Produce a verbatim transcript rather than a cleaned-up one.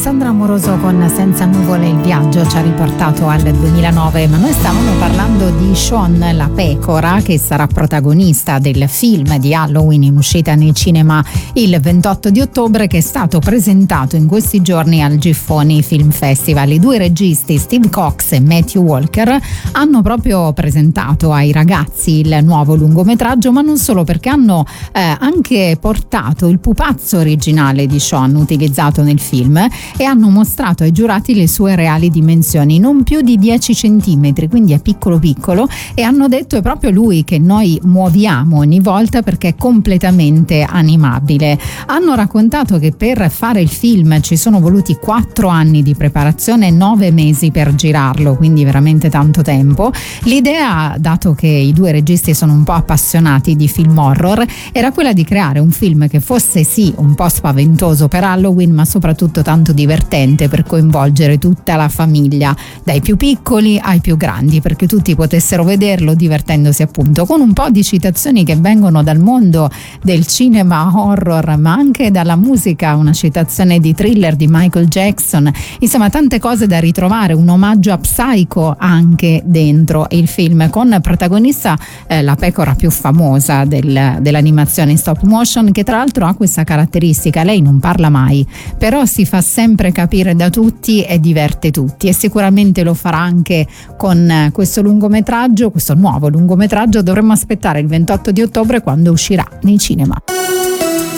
Sandra Amoroso con Senza nuvole il viaggio ci ha riportato al duemilanove, ma noi stavamo parlando di Sean la pecora, che sarà protagonista del film di Halloween in uscita nei cinema il ventotto di ottobre, che è stato presentato in questi giorni al Giffoni Film Festival. I due registi, Steve Cox e Matthew Walker, hanno proprio presentato ai ragazzi il nuovo lungometraggio, ma non solo, perché hanno eh, anche portato il pupazzo originale di Sean utilizzato nel film e hanno mostrato ai giurati le sue reali dimensioni, non più di dieci centimetri, quindi è piccolo piccolo, e hanno detto è proprio lui che noi muoviamo ogni volta perché è completamente animabile. Hanno raccontato che per fare il film ci sono voluti quattro anni di preparazione e nove mesi per girarlo, quindi veramente tanto tempo. L'idea, dato che i due registi sono un po' appassionati di film horror, era quella di creare un film che fosse sì un po' spaventoso per Halloween, ma soprattutto tanto divertente per coinvolgere tutta la famiglia, dai più piccoli ai più grandi, perché tutti potessero vederlo divertendosi appunto con un po' di citazioni che vengono dal mondo del cinema horror, ma anche dalla musica, una citazione di Thriller di Michael Jackson, insomma tante cose da ritrovare, un omaggio a Psycho anche dentro il film, con protagonista eh, la pecora più famosa del, dell'animazione in stop motion, che tra l'altro ha questa caratteristica: lei non parla mai, però si fa sempre capire da tutti e diverte tutti, e sicuramente lo farà anche con questo lungometraggio, questo nuovo lungometraggio. Dovremmo aspettare il ventotto di ottobre, quando uscirà nei cinema.